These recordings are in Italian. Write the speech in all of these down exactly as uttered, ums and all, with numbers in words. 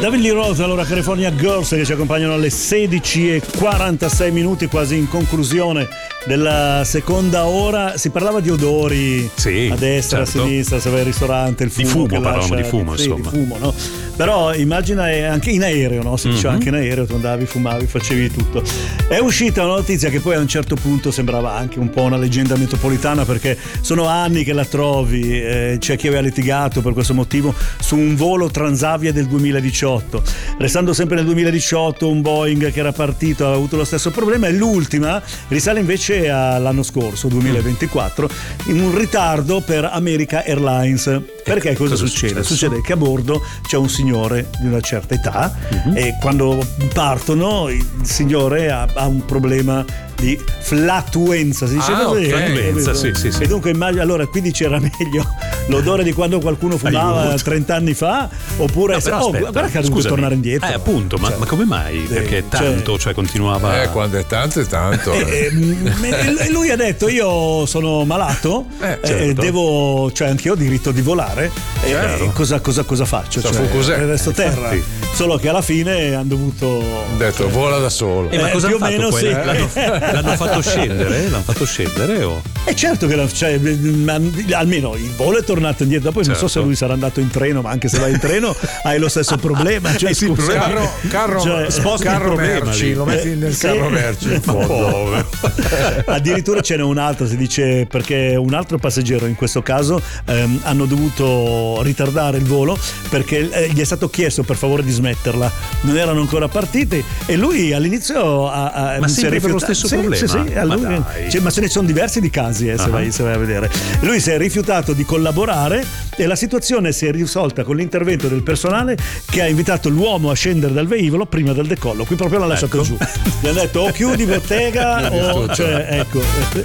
David Lee Roth, allora California Girls, che ci accompagnano alle sedici e quarantasei minuti, quasi in conclusione della seconda ora. Si parlava di odori, sì, a destra, certo. a sinistra, se vai al ristorante, il fumo. Di fumo, che parlavamo lascia, di fumo, sì, insomma. Di fumo, no? Però immagina anche in aereo, no? Si diceva Mm-hmm. anche in aereo, tu andavi, fumavi, facevi tutto. È uscita una notizia che poi a un certo punto sembrava anche un po' una leggenda metropolitana, perché sono anni che la trovi, eh, c'è chi aveva litigato per questo motivo su un volo Transavia del duemiladiciotto. Restando sempre nel duemiladiciotto, un Boeing che era partito ha avuto lo stesso problema, e l'ultima risale invece all'anno scorso, duemilaventiquattro, in un ritardo per America Airlines. Perché cosa, cosa succede? successo? Succede che a bordo c'è un signore di una certa età, Mm-hmm. e quando partono il signore ha, ha un problema di flatuenza, si dice Ah, così? ok. Flatuenza, sì, sì, sì. E dunque immagino, allora quindi c'era meglio l'odore di quando qualcuno fumava Aiuto. trenta anni fa, oppure No, però oh, aspetta, guarda che ha dovuto scusami. tornare indietro. Eh, appunto, ma, Cioè, ma come mai? Perché tanto, cioè, continuava. Eh, quando è tanto è tanto. E, e- e lui ha detto: io sono malato, Eh, e certo. devo, cioè anche io ho diritto di volare, e- Certo. e cosa, cosa, cosa faccio? Sa Cioè, fu cos'è. resto terra. Infatti. Solo che alla fine hanno dovuto Ho detto vola da solo. Eh, ma Eh, cosa più hanno o fatto meno poi? sì. L'hanno, l'hanno fatto scendere? L'hanno fatto scendere o? E certo che la- cioè, ma- almeno il volo è tornato indietro. Poi non so Certo. se lui sarà andato in treno, ma anche se vai in treno hai lo stesso problema. Cioè, Eh sì, il scusa, problema- Carro, carro, Cioè, sposti il carro problema merci, lì. lo metti Eh, nel sì. carro merci in Ma fondo. povero. addirittura ce n'è un'altra, si dice, perché un altro passeggero in questo caso ehm, hanno dovuto ritardare il volo perché eh, gli è stato chiesto per favore di smetterla, non erano ancora partiti, e lui all'inizio ha, ha, Ma si è sempre per lo rifiutato- stesso sì, problema? sì, sì, a Ma lui- dai. cioè, ma ce ne sono diversi di casi, eh, se, Ah. vai, se vai a vedere. Lui si è rifiutato di collaborare e la situazione si è risolta con l'intervento del personale, che ha invitato l'uomo a scendere dal velivolo prima del decollo. Qui proprio l'ha lasciato Ecco. giù, gli hanno detto o chiudi bottega o cioè, ecco.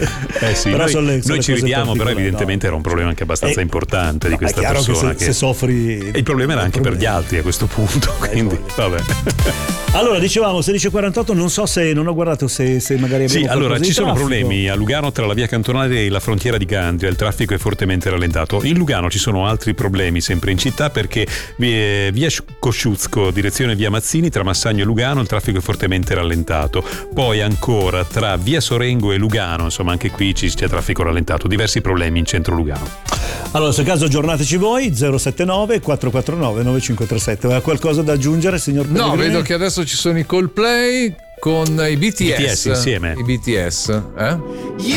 Eh sì, Però noi, sono le- sono noi le ci cose ridiamo, però particolari, evidentemente no. era un problema anche abbastanza Eh, importante di no, questa è chiaro persona. che se, che- se soffri, E il problema era anche per gli altri a questo punto, quindi vabbè. Allora dicevamo sedici e quarantotto, non so se non ho guardato se, se magari abbiamo Sì, allora qualcosa ci di sono traffico. problemi a Lugano tra la via Cantonale e la frontiera di Gandria, il traffico è fortemente rallentato. In Lugano ci sono altri problemi sempre in città, perché via via Kosciuszko, direzione via Mazzini, tra Massagno e Lugano il traffico è fortemente rallentato. Poi ancora tra via Sorengo e Lugano, insomma anche qui ci- c'è traffico rallentato, diversi problemi in centro Lugano. Allora, se caso aggiornateci voi, zero sette nove quattro quattro nove nove cinque tre sette. Ha qualcosa da aggiungere, signor No, Pellegrini? vedo che adesso ci sono i Coldplay con i B T S. B T S insieme. I B T S, eh?